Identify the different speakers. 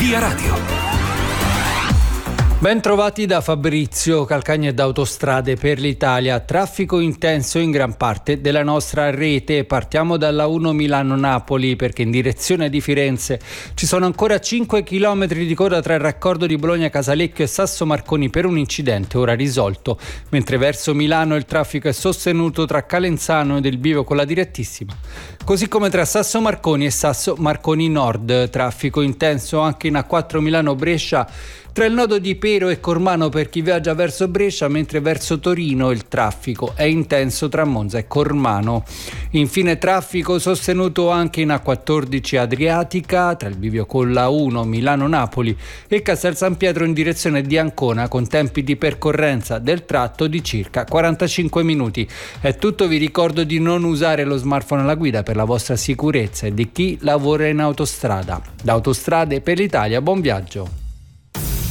Speaker 1: Via Radio.
Speaker 2: Ben trovati da Fabrizio Calcagna e da Autostrade per l'Italia. Traffico intenso in gran parte della nostra rete. Partiamo dalla 1 Milano-Napoli perché in direzione di Firenze ci sono ancora 5 km di coda tra il raccordo di Bologna-Casalecchio e Sasso Marconi per un incidente ora risolto, mentre verso Milano il traffico è sostenuto tra Calenzano ed il bivio con la direttissima. Così come tra Sasso Marconi e Sasso Marconi Nord. Traffico intenso anche in A4 Milano-Brescia tra il nodo di Pero e Cormano per chi viaggia verso Brescia, mentre verso Torino il traffico è intenso tra Monza e Cormano. Infine traffico sostenuto anche in A14 Adriatica tra il bivio con la 1 Milano-Napoli e Castel San Pietro in direzione di Ancona con tempi di percorrenza del tratto di circa 45 minuti. È tutto, vi ricordo di non usare lo smartphone alla guida per la vostra sicurezza e di chi lavora in autostrada. Da Autostrade per l'Italia, buon viaggio!